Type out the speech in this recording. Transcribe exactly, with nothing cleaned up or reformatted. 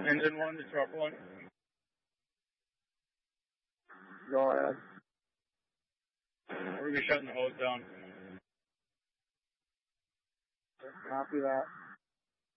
Engine one to truck one. Go ahead. We're going to be shutting the hose down. Copy that.